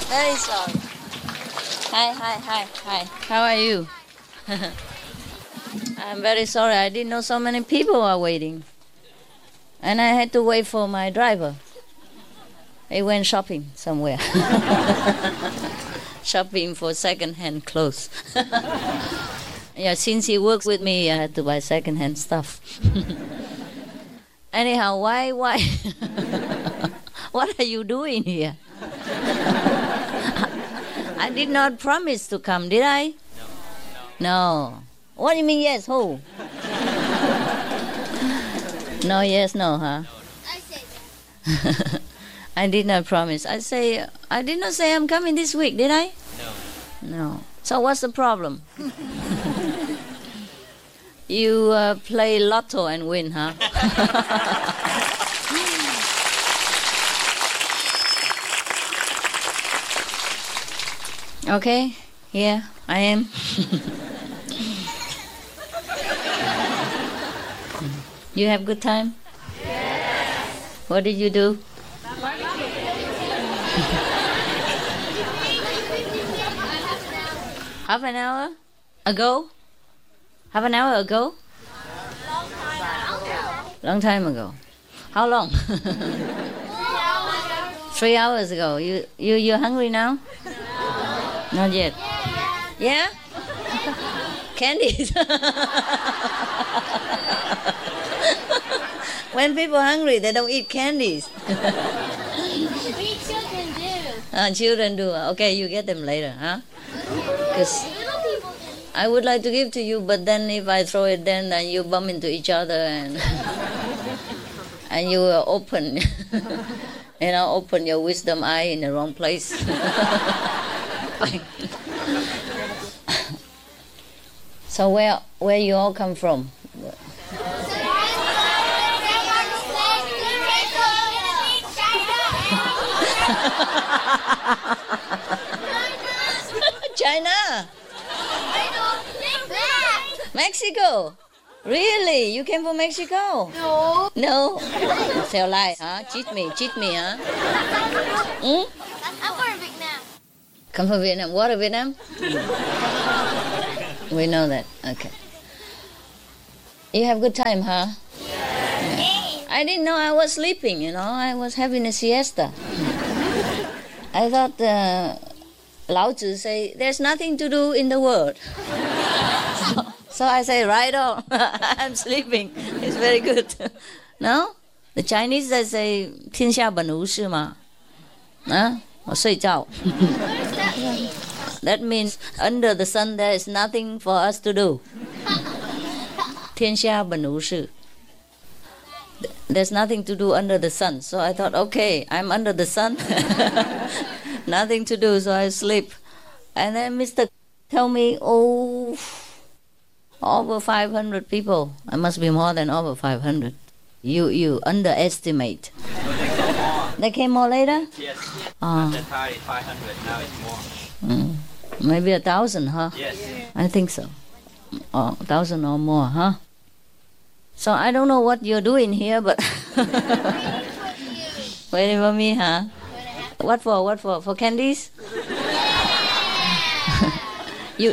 Very sorry. Hi. How are you? I'm very sorry. I didn't know so many people are waiting. And I had to wait for my driver. He went shopping somewhere. Shopping for second-hand clothes. Yeah, since he works with me, I had to buy second-hand stuff. Anyhow, why? What are you doing here? I did not promise to come, did I? No. What do you mean yes, who? No, yes, no, huh? I said that. I did not promise. I did not say I'm coming this week, did I? No. So what's the problem? You play lotto and win, huh? Okay, here I am. You have good time? Yes. What did you do? Half an hour ago? Half an hour ago? Long time ago. How long? 3 hours ago. You're hungry now? Not yet. Yeah? Candies. When people are hungry, they don't eat candies. We children do. Children do. Okay, you get them later, huh? Because Little people do. I would like to give to you, but then if I throw it, then you bump into each other and and you will open, open your wisdom eye in the wrong place. So where you all come from? China. Mexico. Really? You came from Mexico? No. No. Tell lie, huh? Cheat me, huh? Hmm? I'm from Vietnam. Come from Vietnam. What of Vietnam? We know that. Okay. You have good time, huh? Yeah. I didn't know I was sleeping, I was having a siesta. I thought Lao Tzu say, there's nothing to do in the world. So I say, right on. I'm sleeping. It's very good. No? The Chinese, they say, 天下本无事嘛. Huh? 我睡觉. That means under the sun there is nothing for us to do. 天下本无事. There's nothing to do under the sun. So I thought, okay, I'm under the sun. Nothing to do, so I sleep. And then Mr. tell me, over 500 people. I must be more than over 500. You underestimate. They came more later? Yes. At the time, 500. Now it's more. Maybe 1,000, huh? Yes. I think so. 1,000 or more, huh? So I don't know what you're doing here, but waiting for me, huh? What for? For candies? You.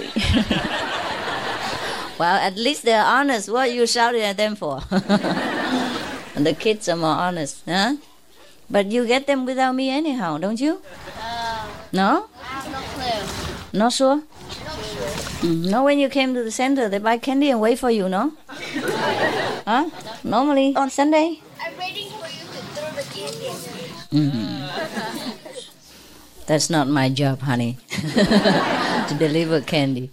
Well, at least they're honest. What you shouting at them for? And the kids are more honest, huh? But you get them without me anyhow, don't you? No? I have no clue. Not sure? No, when you came to the center, they buy candy and wait for you, no? Huh? Normally on Sunday? I'm waiting for you to throw the candy. That's not my job, honey. To deliver candy.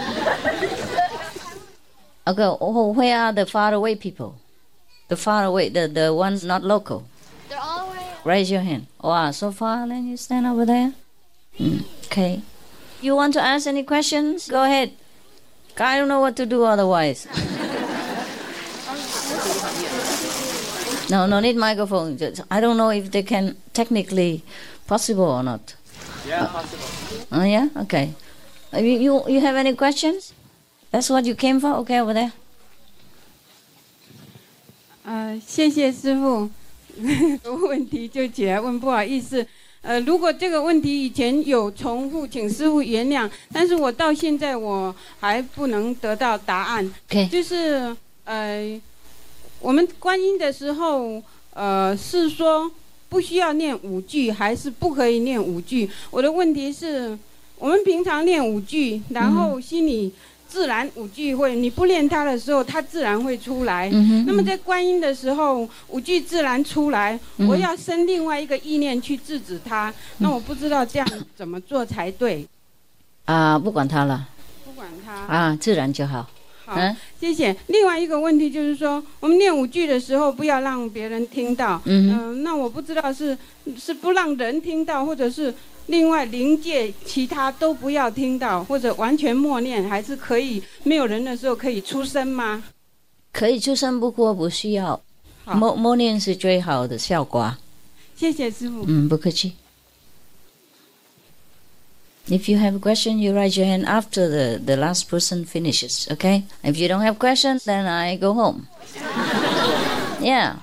Okay, where are the far away people? The far away, the ones not local. They're all way. Raise your hand. Wow, so far, then you stand over there. Okay. You want to ask any questions? Go ahead. I don't know what to do otherwise. No need microphone. I don't know if they can technically possible or not. Yeah, possible. Oh yeah, okay. You have any questions? That's what you came for? Okay, over there. 谢谢师父。问题就起来问，不好意思， 如果这个问题以前有重复，请师父原谅。但是我到现在我还不能得到答案。 Okay. 就是我们观音的时候，是说不需要念5句，还是不可以念5句？我的问题是，我们平常念5句，然后心里自然5句会，你不念它的时候，它自然会出来。那么在观音的时候，5句自然出来，我要生另外一个意念去制止它。那我不知道这样怎么做才对。 不管它了。 不管它。 自然就好。 好，谢谢。另外一个问题就是说，我们念5句的时候，不要让别人听到。那我不知道是不让人听到，或者是另外灵界其他都不要听到，或者完全默念，还是可以没有人的时候可以出声吗？ 可以出声，不过不需要。默念是最好的效果。 谢谢师父。 不客气。If you have a question, you raise your hand after the last person finishes, okay? If you don't have questions, then I go home. Yeah.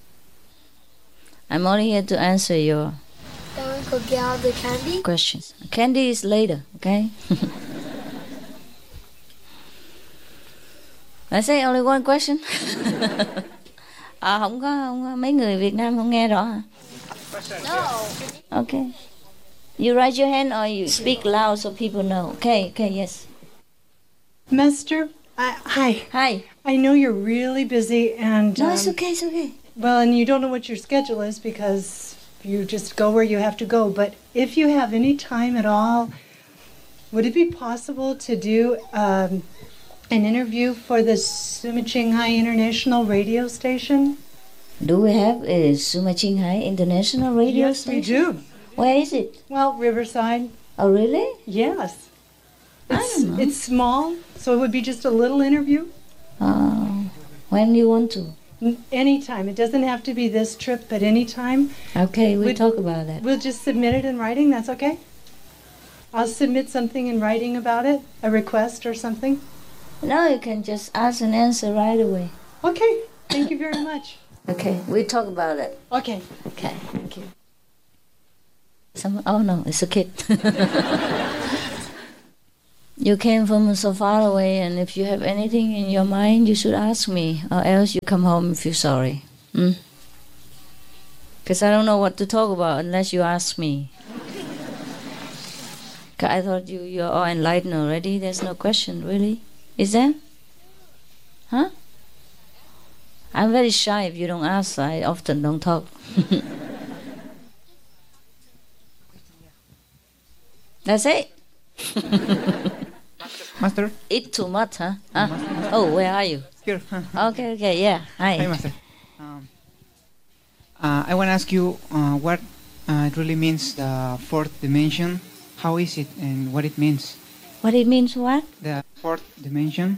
I'm only here to answer your Then we could get all the candy. questions. Candy is later, okay? I say only one question. Không có mấy người Việt Nam không nghe rõ hả? No. Okay. You raise your hand or you speak loud so people know. Okay, yes. Master, hi. Hi. I know you're really busy and... No, it's okay. Well, and you don't know what your schedule is because you just go where you have to go. But if you have any time at all, would it be possible to do an interview for the Suma Qinghai International radio station? Do we have a Suma Qinghai International radio station? Yes, we do. Where is it? Well, Riverside. Oh, really? Yes. I don't know. It's small, so it would be just a little interview. When do you want to? Anytime. It doesn't have to be this trip, but anytime. Okay, we'll talk about that. We'll just submit it in writing, that's okay? I'll submit something in writing about it, a request or something. No, you can just ask and answer right away. Okay, thank you very much. Okay, we'll talk about it. Okay. Okay, thank you. Oh no, it's a kid. You came from so far away, and if you have anything in your mind, you should ask me, or else you come home and feel sorry. Because I don't know what to talk about unless you ask me. 'Cause I thought you're all enlightened already. There's no question, really. Is there? Huh? I'm very shy. If you don't ask, I often don't talk. That's it. Master? Eat too much, huh? Oh, where are you? Here. Okay, yeah. Hi. Hi, Master. I want to ask you what it really means, the fourth dimension. How is it and what it means? What it means, what? The fourth dimension.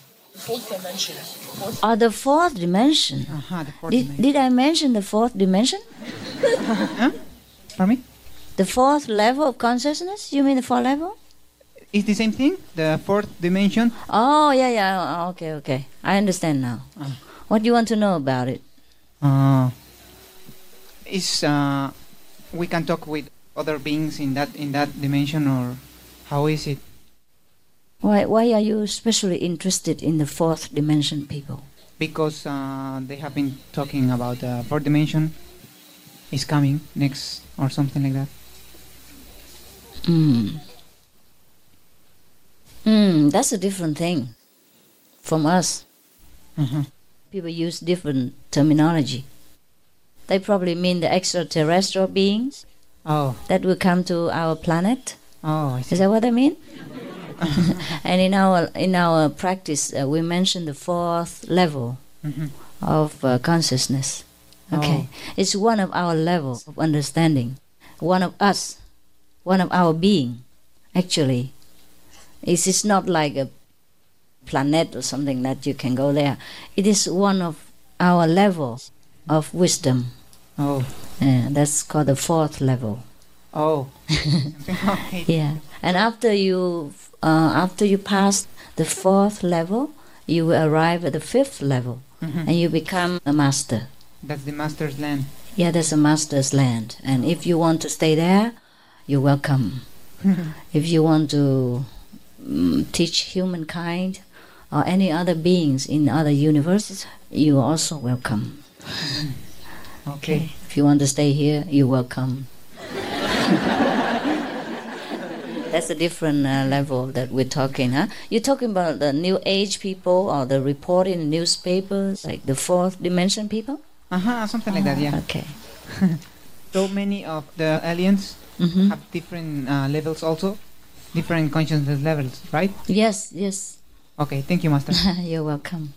Oh, the fourth dimension. The fourth dimension. Did I mention the fourth dimension? Huh? Pardon me? The fourth level of consciousness? You mean the fourth level? It's the same thing? The fourth dimension? Oh, yeah. Okay. I understand now. What do you want to know about it? Is we can talk with other beings in that dimension, or how is it? Why are you especially interested in the fourth dimension, people? Because they have been talking about the fourth dimension is coming next, or something like that. That's a different thing from us. People use different terminology. They probably mean the extraterrestrial beings that will come to our planet. I see. Is that what they mean? And in our practice, we mention the fourth level of consciousness. Okay, it's one of our levels of understanding. One of us, one of our being. Actually, it's not like a planet or something that you can go there. It is one of our levels of wisdom. That's called the fourth level. Yeah, and after you pass the fourth level, you will arrive at the fifth level, and you become a master. That's the master's land. Yeah, that's a master's land. And if you want to stay there, you're welcome. If you want to teach humankind or any other beings in other universes, you're also welcome. Okay. If you want to stay here, you're welcome. That's a different level that we're talking, huh? You're talking about the New Age people or the report in newspapers, like the fourth dimension people? Something like that, yeah. Okay. So many of the aliens have different levels also, different consciousness levels, right? Yes, yes. Okay, thank you, Master. You're welcome.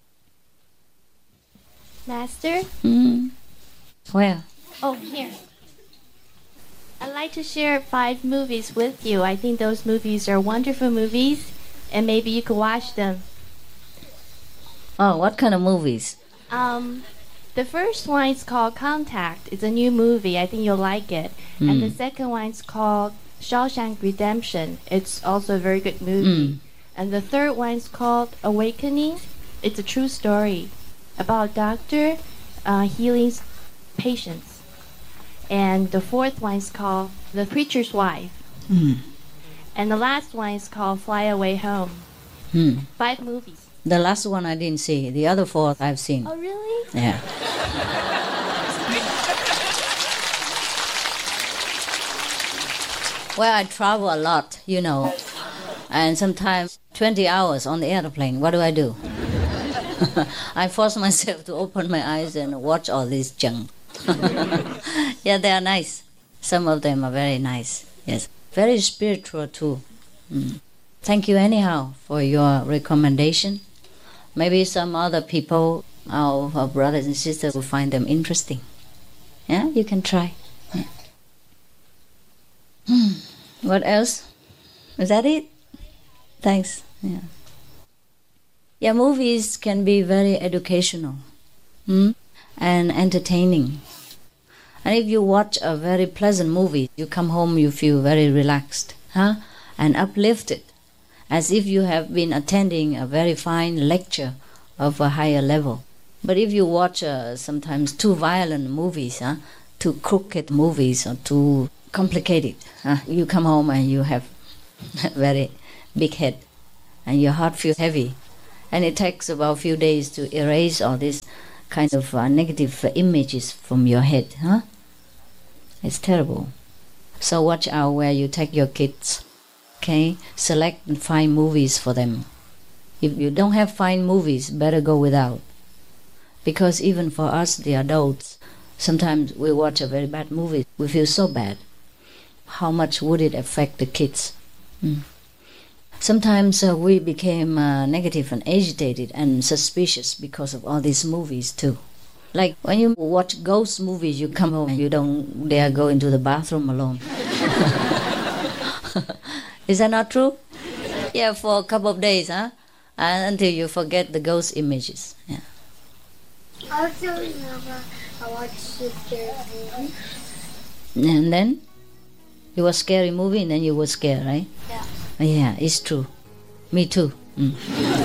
Master? Where? Oh, here. I'd like to share 5 movies with you. I think those movies are wonderful movies, and maybe you could watch them. Oh, what kind of movies? The first one is called Contact. It's a new movie. I think you'll like it. And the second one is called Shawshank Redemption. It's also a very good movie. And the third one is called Awakening. It's a true story about a doctor healing patients. And the fourth one is called The Preacher's Wife. And the last one is called Fly Away Home. 5 movies. The last one I didn't see. The other 4 I've seen. Oh, really? Yeah. Well, I travel a lot, you know. And sometimes 20 hours on the airplane. What do? I force myself to open my eyes and watch all this junk. Yeah, they are nice. Some of them are very nice. Yes. Very spiritual too. Thank you anyhow for your recommendation. Maybe some other people, our brothers and sisters, will find them interesting. Yeah, you can try. Yeah. What else? Is that it? Thanks. Yeah. Yeah, movies can be very educational and entertaining. And if you watch a very pleasant movie, you come home, you feel very relaxed, and uplifted, as if you have been attending a very fine lecture of a higher level. But if you watch sometimes too violent movies, too crooked movies, or too complicated, you come home and you have a very big head, and your heart feels heavy. And it takes about a few days to erase all these kind of negative images from your head, It's terrible. So watch out where you take your kids, okay? Select and find movies for them. If you don't have fine movies, better go without. Because even for us, the adults, sometimes we watch a very bad movie, we feel so bad. How much would it affect the kids? Sometimes we became negative and agitated and suspicious because of all these movies too. Like when you watch ghost movies, you come home and you don't dare go into the bathroom alone. Is that not true? Yeah, for a couple of days, until you forget the ghost images. Yeah. I also remember I watched a scary movie. And then you watch scary movie and then you were scared, right? Yeah. Yeah, it's true. Me too.